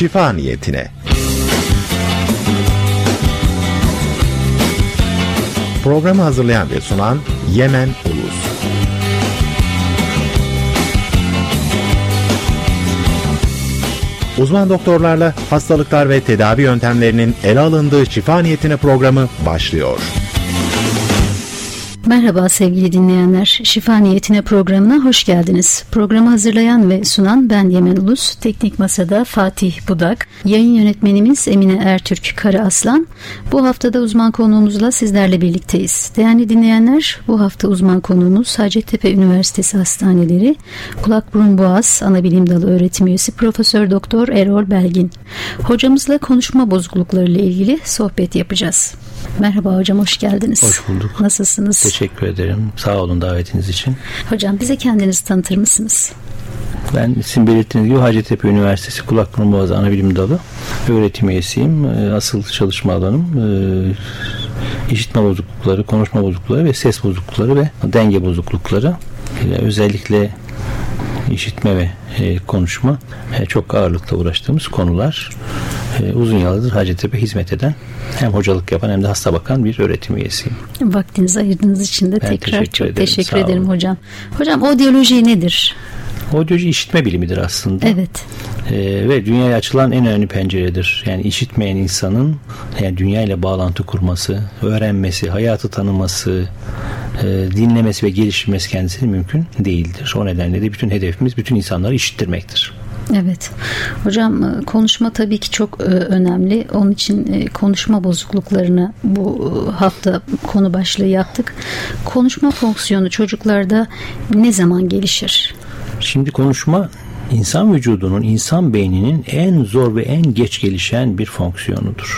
şifa niyetine. Programı hazırlayan ve sunan Yemen Ulus. Uzman doktorlarla hastalıklar ve tedavi yöntemlerinin ele alındığı şifa niyetine programı başlıyor. Merhaba sevgili dinleyenler, Şifa Niyetine programına hoş geldiniz. Programı hazırlayan ve sunan ben Yemen Ulus, teknik masada Fatih Budak, yayın yönetmenimiz Emine Ertürk Karaaslan. Bu haftada uzman konuğumuzla sizlerle birlikteyiz. Değerli dinleyenler, bu hafta uzman konuğumuz Hacettepe Üniversitesi Hastaneleri Kulak Burun Boğaz Anabilim Dalı öğretim üyesi Profesör Doktor Erol Belgin. Hocamızla konuşma bozuklukları ile ilgili sohbet yapacağız. Merhaba hocam, hoş geldiniz. Hoş bulduk. Nasılsınız? Teşekkür ederim. Sağ olun davetiniz için. Hocam bize kendinizi tanıtır mısınız? Ben sizin belirttiğiniz gibi Hacettepe Üniversitesi Kulak Burun Boğaz Anabilim Dalı öğretim üyesiyim. Asıl çalışma alanım işitme bozuklukları, konuşma bozuklukları ve ses bozuklukları ve denge bozuklukları. Özellikle işitme ve konuşma çok ağırlıkla uğraştığımız konular. Uzun yıllardır Hacettepe hizmet eden, hem hocalık yapan hem de hasta bakan bir öğretim üyesiyim. Vaktinizi ayırdığınız için de tekrar çok teşekkür ederim olun. hocam. Hocam, odyoloji nedir? Odyoloji işitme bilimidir aslında. Evet. Ve dünyaya açılan en önemli penceredir. Yani işitmeyen insanın dünya ile bağlantı kurması, öğrenmesi, hayatı tanıması, dinlemesi ve geliştirmesi kendisine mümkün değildir. O nedenle de bütün hedefimiz bütün insanları işittirmektir. Evet. Hocam, konuşma tabii ki çok önemli. Onun için konuşma bozukluklarını bu hafta konu başlığı yaptık. Konuşma fonksiyonu çocuklarda ne zaman gelişir? Şimdi konuşma insan vücudunun, insan beyninin en zor ve en geç gelişen bir fonksiyonudur.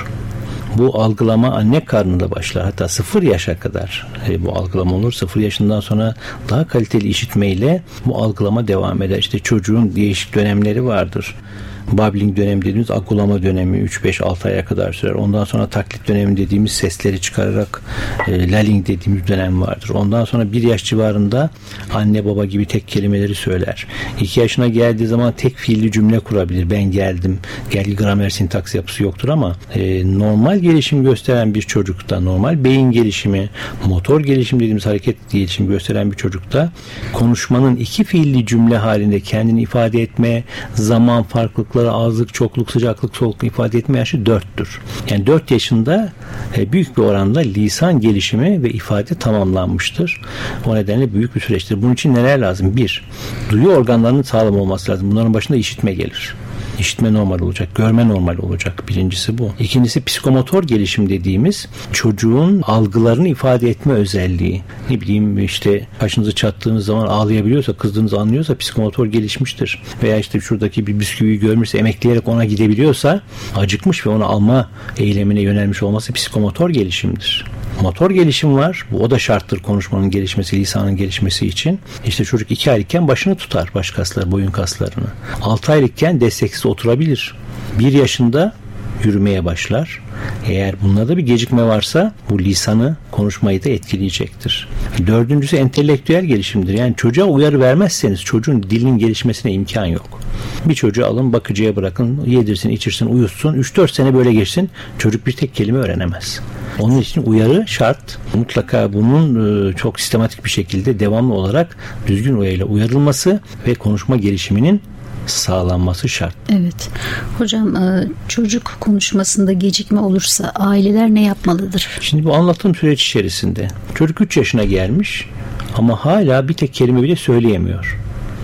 Bu algılama anne karnında başlar. Hatta 0 yaşa kadar bu algılama olur. 0 yaşından sonra daha kaliteli işitmeyle bu algılama devam eder. İşte çocuğun değişik dönemleri vardır. Babbling dönemi dediğimiz agulama dönemi 3-5-6 aya kadar sürer. Ondan sonra taklit dönemi dediğimiz sesleri çıkararak lulling dediğimiz dönem vardır. Ondan sonra 1 yaş civarında anne baba gibi tek kelimeleri söyler. 2 yaşına geldiği zaman tek fiilli cümle kurabilir. Ben geldim. Gelgi gramer sintaks yapısı yoktur ama normal gelişim gösteren bir çocukta, normal beyin gelişimi, motor gelişim dediğimiz hareket gelişimi gösteren bir çocukta konuşmanın 2 fiilli cümle halinde kendini ifade etme, zaman farklılıkları, azlık, çokluk, sıcaklık, soğukluk ifade etme yaşı 4'tür. Yani 4 yaşında büyük bir oranda lisan gelişimi ve ifade tamamlanmıştır. O nedenle büyük bir süreçtir. Bunun için neler lazım? 1. Duyu organlarının sağlam olması lazım. Bunların başında işitme gelir. İşitme normal olacak, görme normal olacak. Birincisi bu. İkincisi psikomotor gelişim dediğimiz çocuğun algılarını ifade etme özelliği. Ne bileyim işte kaşınızı çattığınız zaman ağlayabiliyorsa, kızdığınızı anlıyorsa psikomotor gelişmiştir. Veya işte şuradaki bir bisküviyi görmüşse emekleyerek ona gidebiliyorsa acıkmış ve onu alma eylemine yönelmiş olması psikomotor gelişimdir. Motor gelişim var. O da şarttır konuşmanın gelişmesi, lisanın gelişmesi için. İşte çocuk 2 aylıkken başını tutar, baş kasları, boyun kaslarını. 6 aylıkken desteksiz oturabilir. 1 yaşında yürümeye başlar. Eğer bunlarda bir gecikme varsa bu lisanı, konuşmayı da etkileyecektir. 4. entelektüel gelişimdir. Yani çocuğa uyarı vermezseniz çocuğun dilinin gelişmesine imkan yok. Bir çocuğu alın, bakıcıya bırakın, yedirsin, içirsin, uyutsun. 3-4 sene böyle geçsin. Çocuk bir tek kelime öğrenemez. Onun için uyarı şart. Mutlaka bunun çok sistematik bir şekilde devamlı olarak düzgün uyarıyla uyarılması ve konuşma gelişiminin sağlanması şart. Evet. Hocam, çocuk konuşmasında gecikme olursa aileler ne yapmalıdır? Şimdi bu anlattığım süreç içerisinde çocuk 3 yaşına gelmiş ama hala bir tek kelime bile söyleyemiyor.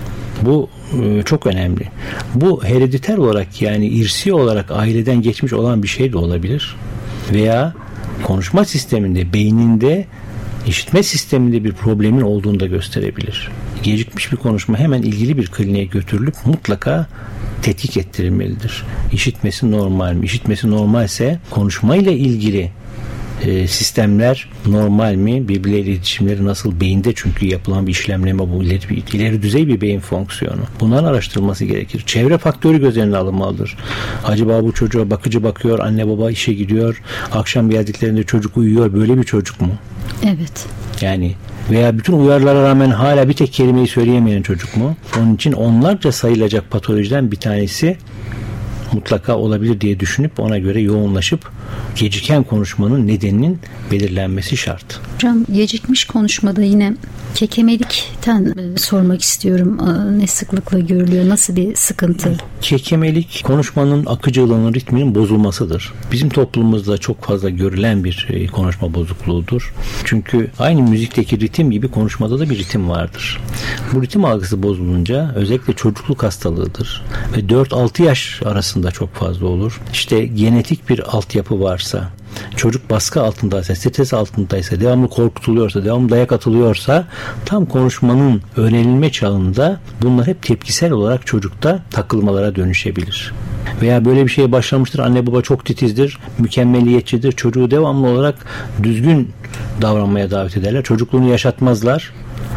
Bu çok önemli. Bu herediter olarak, yani irsi olarak aileden geçmiş olan bir şey de olabilir. Veya konuşma sisteminde, beyninde, işitme sisteminde bir problemin olduğunu da gösterebilir. Gecikmiş bir konuşma hemen ilgili bir kliniğe götürülüp mutlaka tetkik ettirilmelidir. İşitmesi normal mi? İşitmesi normalse konuşmayla ilgili sistemler normal mi? Birbirleriyle iletişimleri nasıl? Beyinde çünkü yapılan bir işlemleme bu. İleri düzey bir beyin fonksiyonu. Bunların araştırılması gerekir. Çevre faktörü göz önüne alınmalıdır. Acaba bu çocuğa bakıcı bakıyor, anne baba işe gidiyor, akşam geldiklerinde çocuk uyuyor. Böyle bir çocuk mu? Evet. Yani veya bütün uyarılara rağmen hala bir tek kelimeyi söyleyemeyen çocuk mu? Onun için onlarca sayılacak patolojiden bir tanesi mutlaka olabilir diye düşünüp ona göre yoğunlaşıp geciken konuşmanın nedeninin belirlenmesi şart. Hocam, gecikmiş konuşmada yine kekemelikten sormak istiyorum. Ne sıklıkla görülüyor? Nasıl bir sıkıntı? Kekemelik konuşmanın akıcılığının, ritminin bozulmasıdır. Bizim toplumumuzda çok fazla görülen bir konuşma bozukluğudur. Çünkü aynı müzikteki ritim gibi konuşmada da bir ritim vardır. Bu ritim algısı bozulunca özellikle çocukluk hastalığıdır ve 4-6 yaş arasında çok fazla olur. İşte genetik bir altyapı varsa, çocuk baskı altındaysa, stres altındaysa, devamlı korkutuluyorsa, devamlı dayak atılıyorsa, tam konuşmanın öğrenilme çağında bunlar hep tepkisel olarak çocukta takılmalara dönüşebilir. Veya böyle bir şeye başlamıştır, anne baba çok titizdir, mükemmeliyetçidir, çocuğu devamlı olarak düzgün davranmaya davet ederler, çocukluğunu yaşatmazlar.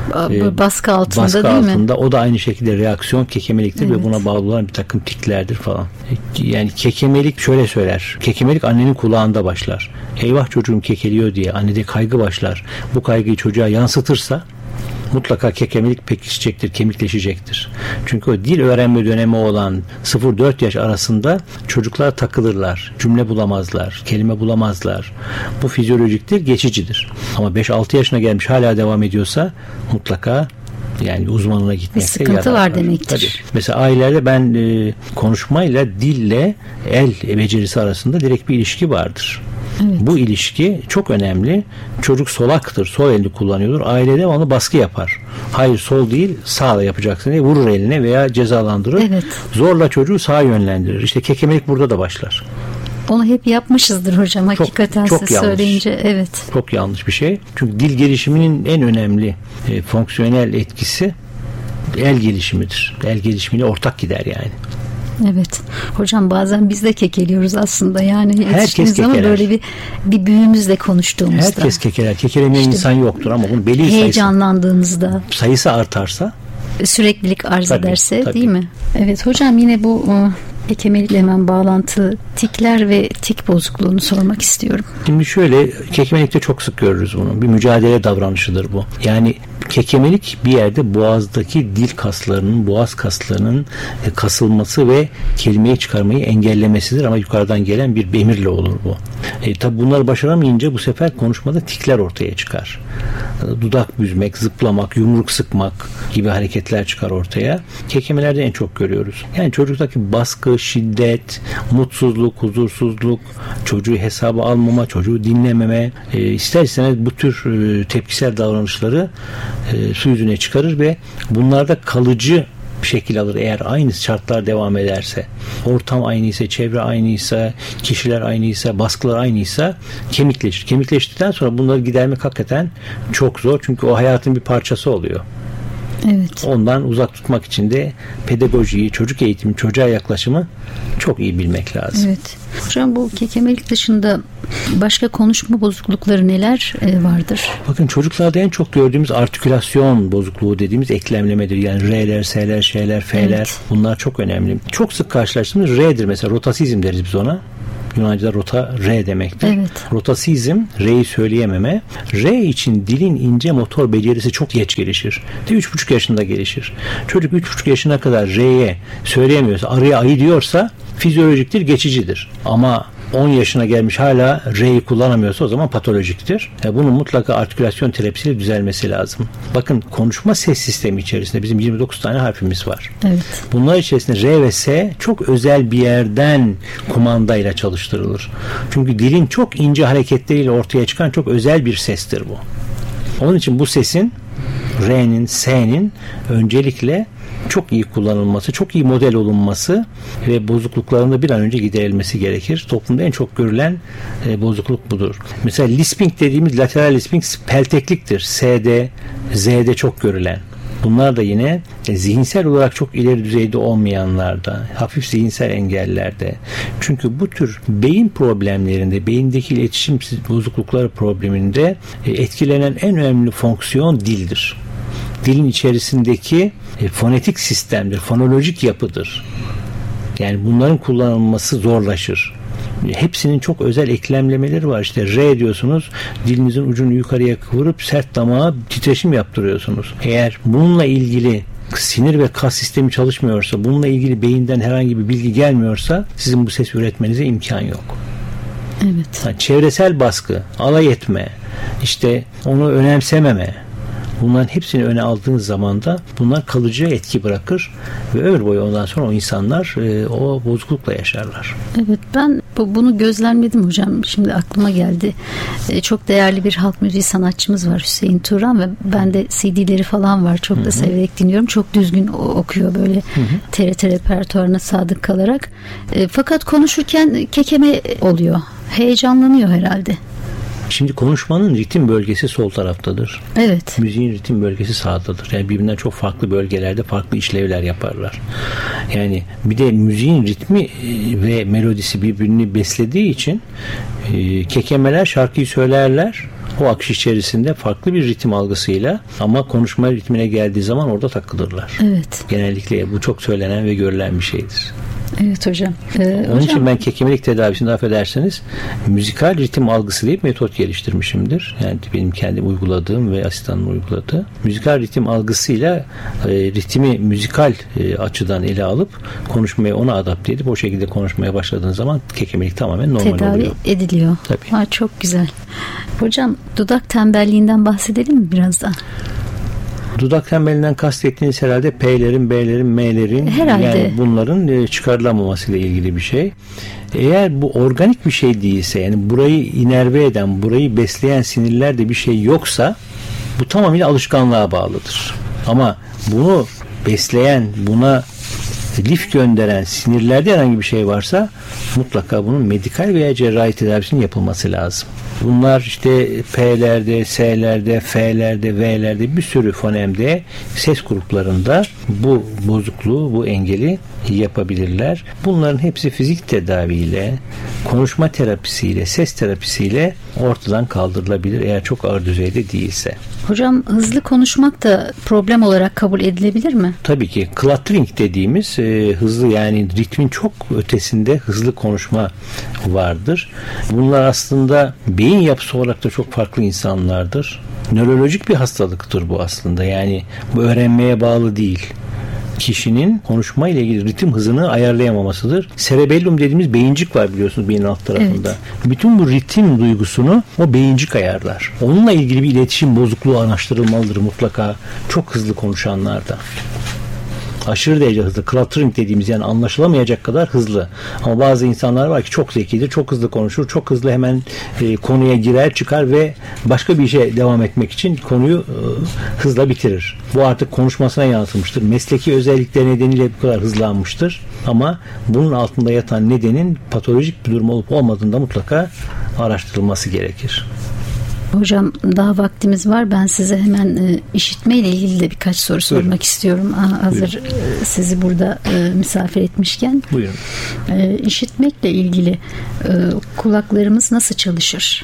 Baskı altında, baskı değil altında mi? O da aynı şekilde reaksiyon kekemeliktir, evet. Ve buna bağlı olan bir takım tiklerdir falan. Yani kekemelik şöyle söyler. Kekemelik annenin kulağında başlar. Eyvah çocuğum kekeliyor diye annede kaygı başlar. Bu kaygıyı çocuğa yansıtırsa mutlaka kekemelik pekişecektir, kemikleşecektir. Çünkü o dil öğrenme dönemi olan 0-4 yaş arasında çocuklar takılırlar, cümle bulamazlar, kelime bulamazlar. Bu fizyolojiktir, geçicidir. Ama 5-6 yaşına gelmiş hala devam ediyorsa mutlaka yani uzmanına gitmekte yarar var. Sıkıntı var demektir. Tabii. Mesela ailelerde ben konuşmayla dille el becerisi arasında direkt bir ilişki vardır. Evet. Bu ilişki çok önemli. Çocuk solaktır, sol elini kullanıyordur. Aile devamlı baskı yapar. Hayır sol değil, sağla yapacaksın diye vurur eline veya cezalandırır. Evet. Zorla çocuğu sağa yönlendirir. İşte kekemelik burada da başlar. Onu hep yapmışızdır hocam. Hakikaten çok siz söyleyince. Evet. Çok yanlış bir şey. Çünkü dil gelişiminin en önemli fonksiyonel etkisi el gelişimidir. El gelişimiyle ortak gider yani. Evet. Hocam bazen biz de kekeliyoruz aslında. Yani herkes kekeler. Ama böyle bir büyüğümüzle konuştuğumuzda. Herkes kekeler. Kekelemeyen işte insan yoktur ama bunun belli heyecanlandığımızda. Sayısı artarsa. Süreklilik arz ederse tabii. Değil mi? Evet hocam, yine bu kekemelikle hemen bağlantılı tikler ve tik bozukluğunu sormak istiyorum. Şimdi şöyle, kekemelikte çok sık görürüz bunu. Bir mücadele davranışıdır bu. Yani kekemelik bir yerde boğazdaki dil kaslarının, boğaz kaslarının kasılması ve kelimeyi çıkarmayı engellemesidir ama yukarıdan gelen bir emirle olur bu. Tabi bunları başaramayınca bu sefer konuşmada tikler ortaya çıkar. Dudak büzmek, zıplamak, yumruk sıkmak gibi hareketler çıkar ortaya. Kekemelerde en çok görüyoruz. Yani çocuktaki baskı, şiddet, mutsuzluk, huzursuzluk, çocuğu hesaba almama, çocuğu dinlememe, ister istemez bu tür tepkisel davranışları su yüzüne çıkarır ve bunlarda kalıcı bir şekil alır eğer aynı şartlar devam ederse. Ortam aynıysa, çevre aynıysa, kişiler aynıysa, baskılar aynıysa kemikleşir. Kemikleştikten sonra bunları gidermek hakikaten çok zor. Çünkü o hayatın bir parçası oluyor. Evet. Ondan uzak tutmak için de pedagojiyi, çocuk eğitimi, çocuğa yaklaşımı çok iyi bilmek lazım. Evet. Hocam bu kekemelik dışında başka konuşma bozuklukları neler vardır? Bakın çocuklarda en çok gördüğümüz artikülasyon bozukluğu dediğimiz eklemlemedir. Yani R'ler, S'ler, Ş'ler, F'ler evet. Bunlar çok önemli. Çok sık karşılaştığımız R'dir mesela. Rotasizm deriz biz ona. Yunanca'da rota R demektir. Evet. Rotasizm, R'yi söyleyememe. R için dilin ince motor becerisi çok geç gelişir. 3,5 yaşında gelişir. Çocuk 3,5 yaşına kadar R'ye söyleyemiyorsa, araya ayı diyorsa fizyolojiktir, geçicidir. Ama 10 yaşına gelmiş hala R'yi kullanamıyorsa o zaman patolojiktir. Bunun mutlaka artikülasyon terapisiyle düzelmesi lazım. Bakın konuşma ses sistemi içerisinde bizim 29 tane harfimiz var. Evet. Bunlar içerisinde R ve S çok özel bir yerden kumandayla çalıştırılır. Çünkü dilin çok ince hareketleriyle ortaya çıkan çok özel bir sestir bu. Onun için bu sesin R'nin, S'nin öncelikle çok iyi kullanılması, çok iyi model olunması ve bozukluklarında bir an önce giderilmesi gerekir. Toplumda en çok görülen bozukluk budur. Mesela lisping dediğimiz lateral lisping peltekliktir. S'de, Z'de çok görülen. Bunlar da yine zihinsel olarak çok ileri düzeyde olmayanlarda, hafif zihinsel engellerde. Çünkü bu tür beyin problemlerinde, beyindeki iletişim bozuklukları probleminde etkilenen en önemli fonksiyon dildir. Dilin içerisindeki fonetik sistemdir, fonolojik yapıdır. Yani bunların kullanılması zorlaşır. Hepsinin çok özel eklemlemeleri var. İşte R diyorsunuz, dilinizin ucunu yukarıya kıvırıp sert damağa titreşim yaptırıyorsunuz. Eğer bununla ilgili sinir ve kas sistemi çalışmıyorsa, bununla ilgili beyinden herhangi bir bilgi gelmiyorsa sizin bu ses üretmenize imkan yok. Evet. Yani çevresel baskı, alay etme, işte onu önemsememe, bunların hepsini öne aldığınız zaman da bunlar kalıcı etki bırakır ve ömür boyu ondan sonra o insanlar o bozuklukla yaşarlar. Evet, ben bunu gözlemledim hocam. Şimdi aklıma geldi. Çok değerli bir halk müziği sanatçımız var, Hüseyin Turan, ve bende CD'leri falan var. Çok da severek dinliyorum. Çok düzgün okuyor böyle, TRT repertuarına sadık kalarak. Fakat konuşurken kekeme oluyor. Heyecanlanıyor herhalde. Şimdi konuşmanın ritim bölgesi sol taraftadır. Evet. Müziğin ritim bölgesi sağdadır. Yani birbirinden çok farklı bölgelerde farklı işlevler yaparlar. Yani bir de müziğin ritmi ve melodisi birbirini beslediği için kekemeler şarkıyı söylerler. O akış içerisinde farklı bir ritim algısıyla, ama konuşma ritmine geldiği zaman orada takılırlar. Evet. Genellikle bu çok söylenen ve görülen bir şeydir. Evet hocam. Onun için ben kekemelik tedavisinde, affedersiniz, müzikal ritim algısı diye bir metot geliştirmişimdir. Yani benim kendim uyguladığım ve asistanım uyguladığı. Müzikal ritim algısıyla ritmi müzikal açıdan ele alıp konuşmayı ona adapte edip o şekilde konuşmaya başladığın zaman kekemelik tamamen normal oluyor. Tedavi ediliyor. Tabii. Çok güzel. Hocam, dudak tembelliğinden bahsedelim mi birazdan? Dudak tembelliğinden kastettiğiniz herhalde P'lerin, B'lerin, M'lerin, herhalde, yani bunların çıkarılamamasıyla ilgili bir şey. Eğer bu organik bir şey değilse, yani burayı inerve eden, burayı besleyen sinirlerde bir şey yoksa, bu tamamıyla alışkanlığa bağlıdır. Ama bunu besleyen, buna lif gönderen sinirlerde herhangi bir şey varsa mutlaka bunun medikal veya cerrahi tedavisinin yapılması lazım. Bunlar işte P'lerde, S'lerde, F'lerde, V'lerde, bir sürü fonemde, ses gruplarında bu bozukluğu, bu engeli yapabilirler. Bunların hepsi fizik tedaviyle, konuşma terapisiyle, ses terapisiyle ortadan kaldırılabilir eğer çok ağır düzeyde değilse. Hocam, hızlı konuşmak da problem olarak kabul edilebilir mi? Tabii ki. Cluttering dediğimiz hızlı, yani ritmin çok ötesinde hızlı konuşma vardır. Bunlar aslında beyin yapısı olarak da çok farklı insanlardır. Nörolojik bir hastalıktır bu aslında. Yani bu öğrenmeye bağlı değil. Kişinin konuşma ile ilgili ritim hızını ayarlayamamasıdır. Cerebellum dediğimiz beyincik var, biliyorsunuz, beynin alt tarafında. Evet. Bütün bu ritim duygusunu o beyincik ayarlar. Onunla ilgili bir iletişim bozukluğu araştırılmalıdır mutlaka çok hızlı konuşanlarda. Aşırı derece hızlı. Cluttering dediğimiz, yani anlaşılamayacak kadar hızlı. Ama bazı insanlar var ki çok zekidir, çok hızlı konuşur, çok hızlı hemen konuya girer çıkar ve başka bir işe devam etmek için konuyu hızla bitirir. Bu artık konuşmasına yansımıştır. Mesleki özellikleri nedeniyle bu kadar hızlanmıştır. Ama bunun altında yatan nedenin patolojik bir durum olup olmadığında mutlaka araştırılması gerekir. Hocam, daha vaktimiz var. Ben size hemen işitme ile ilgili de birkaç soru sormak istiyorum. Hazır sizi burada misafir etmişken. Buyurun. İşitmekle ilgili kulaklarımız nasıl çalışır?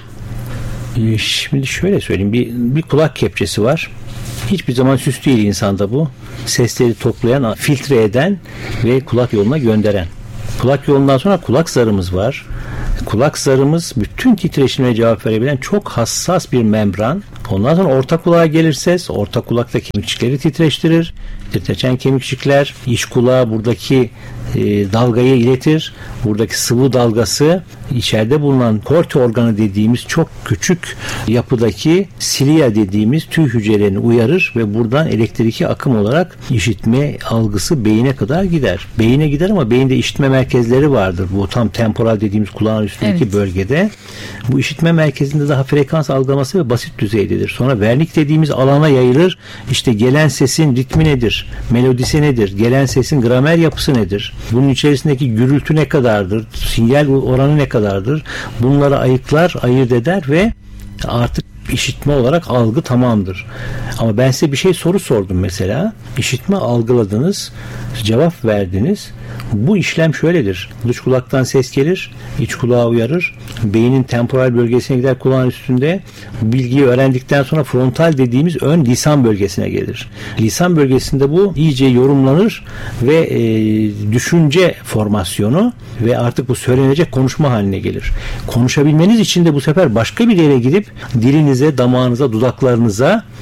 Şimdi şöyle söyleyeyim. Bir kulak kepçesi var. Hiçbir zaman süs değil insanda bu. Sesleri toplayan, filtre eden ve kulak yoluna gönderen. Kulak yolundan sonra kulak zarımız var. Kulak zarımız bütün titreşimlere cevap verebilen çok hassas bir membran. Ondan sonra orta kulağa gelir ses. Orta kulakta kemikçikleri titreştirir. Titreşen kemikçikler iç kulağa buradaki dalgayı iletir. Buradaki sıvı dalgası içeride bulunan korte organı dediğimiz çok küçük yapıdaki silia dediğimiz tüy hücrelerini uyarır ve buradan elektriki akım olarak işitme algısı beyine kadar gider. Beyine gider ama beyinde işitme merkezleri vardır. Bu tam temporal dediğimiz kulağın üstündeki bölgede. Bu işitme merkezinde daha frekans algılaması ve basit düzeydedir. Sonra vernik dediğimiz alana yayılır. İşte gelen sesin ritmi nedir? Melodisi nedir? Gelen sesin gramer yapısı nedir? Bunun içerisindeki gürültü ne kadardır? Sinyal oranı ne kadardır? Bunları ayıklar, ayırt eder ve artık işitme olarak algı tamamdır. Ama ben size soru sordum mesela. İşitme algıladınız, cevap verdiniz. Bu işlem şöyledir. Dış kulaktan ses gelir, iç kulağa uyarır. Beynin temporal bölgesine gider kulağın üstünde. Bilgiyi öğrendikten sonra frontal dediğimiz ön lisan bölgesine gelir. Lisan bölgesinde bu iyice yorumlanır ve düşünce formasyonu ve artık bu söylenecek konuşma haline gelir. Konuşabilmeniz için de bu sefer başka bir yere gidip dilinize, damağınıza, dudaklarınıza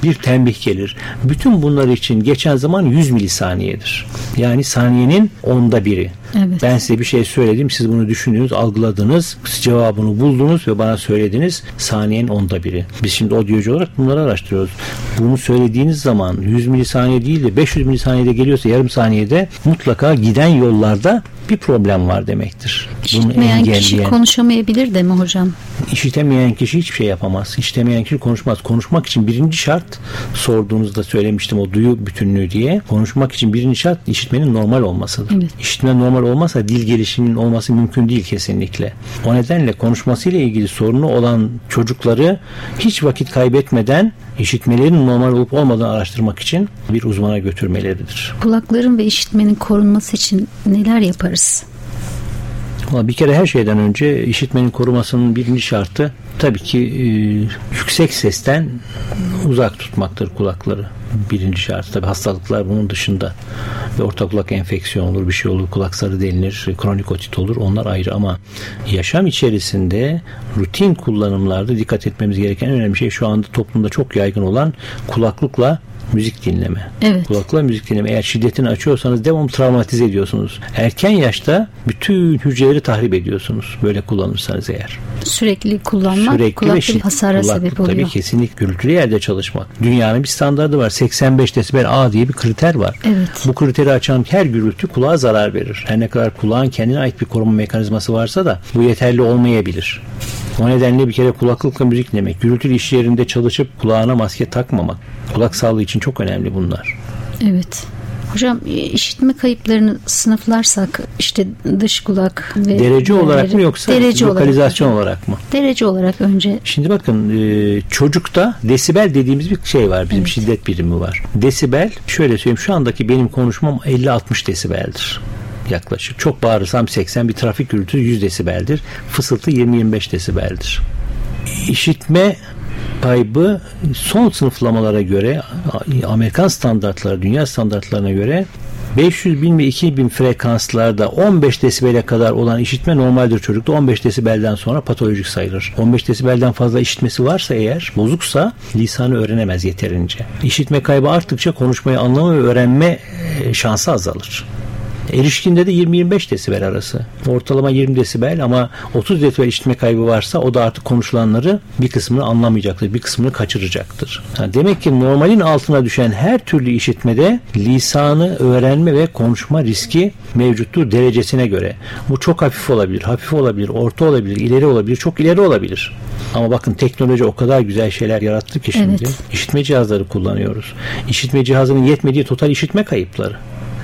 bir tembih gelir. Bütün bunlar için geçen zaman 100 milisaniyedir. Yani saniyenin 1/10. Evet. Ben size bir şey söyledim, siz bunu düşündünüz, algıladınız, cevabını buldunuz ve bana söylediniz. Saniyenin 1/10. Biz şimdi audiocu olarak bunları araştırıyoruz. Bunu söylediğiniz zaman 100 milisaniye değil de 500 milisaniyede geliyorsa yarım saniyede mutlaka giden yollarda bir problem var demektir. İşitmeyen kişi konuşamayabilir de mi hocam? İşitemeyen kişi hiçbir şey yapamaz. İşitemeyen kişi konuşmaz. Konuşmak için birinci şart, sorduğunuzda söylemiştim o duyu bütünlüğü diye. Konuşmak için birinci şart işitmenin normal olmasıdır. Evet. İşitme normal olmazsa dil gelişiminin olması mümkün değil kesinlikle. O nedenle konuşmasıyla ilgili sorunu olan çocukları hiç vakit kaybetmeden işitmelerinin normal olup olmadığını araştırmak için bir uzmana götürmeleridir. Kulakların ve işitmenin korunması için neler yaparız? Bir kere her şeyden önce işitmenin korumasının birinci şartı tabii ki yüksek sesten uzak tutmaktır kulakları. Birinci şart. Tabii hastalıklar bunun dışında. Ve orta kulak enfeksiyonu olur, bir şey olur, kulak sarı delinir, kronik otit olur. Onlar ayrı ama yaşam içerisinde rutin kullanımlarda dikkat etmemiz gereken en önemli şey şu anda toplumda çok yaygın olan kulaklıkla müzik dinleme. Evet. Kulakla müzik dinleme. Eğer şiddetini açıyorsanız devamlı travmatize ediyorsunuz. Erken yaşta bütün hücreleri tahrip ediyorsunuz. Böyle kullanırsanız eğer. Sürekli kullanmak kulakta bir hasara sebep oluyor. Tabii kesinlikle gürültülü yerde çalışmak. Dünyanın bir standardı var. 85 desibel A diye bir kriter var. Evet. Bu kriteri açan her gürültü kulağa zarar verir. Her ne kadar kulağın kendine ait bir koruma mekanizması varsa da bu yeterli olmayabilir. O nedenle bir kere kulaklıkla müzik dinlemek, gürültülü iş yerinde çalışıp kulağına maske takmamak, kulak sağlığı için çok önemli bunlar. Evet. Hocam işitme kayıplarını sınıflarsak işte dış kulak ve derece olarak mı yoksa lokalizasyon olarak mı? Derece olarak önce. Şimdi bakın çocukta desibel dediğimiz bir şey var. Bizim şiddet birimi var. Desibel şöyle söyleyeyim, şu andaki benim konuşmam 50-60 desibeldir. Yaklaşık. Çok bağırırsam 80, bir trafik gürültüsü 100 desibeldir. Fısıltı 20-25 desibeldir. İşitme kaybı son sınıflamalara göre, Amerikan standartları, dünya standartlarına göre 500.000 ve 2.000 frekanslarda 15 desibele kadar olan işitme normaldir çocukta. 15 desibelden sonra patolojik sayılır. 15 desibelden fazla işitmesi varsa eğer, bozuksa lisanı öğrenemez yeterince. İşitme kaybı arttıkça konuşmayı anlama ve öğrenme şansı azalır. Erişkinde de 20-25 desibel arası. Ortalama 20 desibel ama 30 desibel işitme kaybı varsa o da artık konuşulanları bir kısmını anlamayacaktır, bir kısmını kaçıracaktır. Demek ki normalin altına düşen her türlü işitmede lisanı öğrenme ve konuşma riski mevcuttur derecesine göre. Bu çok hafif olabilir, hafif olabilir, orta olabilir, ileri olabilir, çok ileri olabilir. Ama bakın teknoloji o kadar güzel şeyler yarattı ki şimdi. Evet. İşitme cihazları kullanıyoruz. İşitme cihazının yetmediği total işitme kayıpları.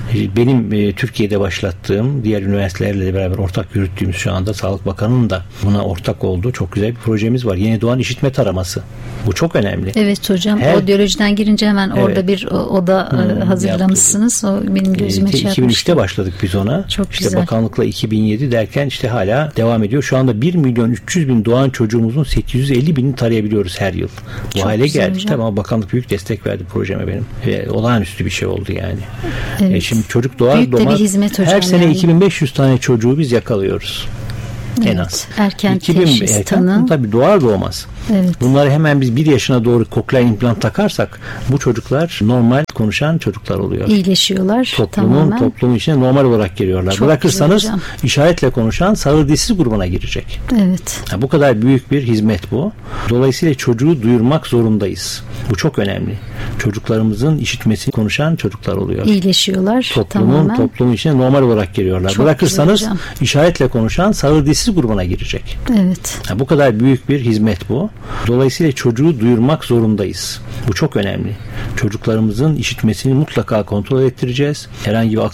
Benim Türkiye'de başlattığım, diğer üniversitelerle beraber ortak yürüttüğümüz, şu anda Sağlık Bakanı'nın da buna ortak olduğu çok güzel bir projemiz var. Yeni doğan işitme taraması. Bu çok önemli. Evet hocam. Audiolojiden girince hemen orada bir oda hazırlamışsınız. O benim gözüme çarpmıştı. 2003'te başladık biz ona. Çok işte güzel. Bakanlıkla 2007 derken işte hala devam ediyor. Şu anda 1.300.000 doğan çocuğumuzun 850.000'ini tarayabiliyoruz her yıl. Bu hale geldik. Tamam, bakanlık büyük destek verdi projeme benim. Ve olağanüstü bir şey oldu yani. Evet. Şimdi çocuk doğar doğmaz her sene yani. 2500 tane çocuğu biz yakalıyoruz. En az. Erken teşhis tanı. Tabii doğar doğmaz. Evet. Bunları hemen biz 1 yaşına doğru kokleer implant takarsak bu çocuklar normal konuşan çocuklar oluyor. İyileşiyorlar. Toplumun içine normal olarak giriyorlar. Çok bırakırsanız işaretle konuşan sağır dilsiz grubuna girecek. Evet. Bu kadar büyük bir hizmet bu. Dolayısıyla çocuğu duyurmak zorundayız. Bu çok önemli. Çocuklarımızın işitmesini konuşan çocuklar oluyor. İyileşiyorlar. Toplumun içine normal olarak giriyorlar. Çok bırakırsanız işaretle konuşan sağır dilsiz grubuna girecek. Evet. Bu kadar büyük bir hizmet bu. Dolayısıyla çocuğu duyurmak zorundayız. Bu çok önemli. Çocuklarımızın işitmesini mutlaka kontrol ettireceğiz. Herhangi bir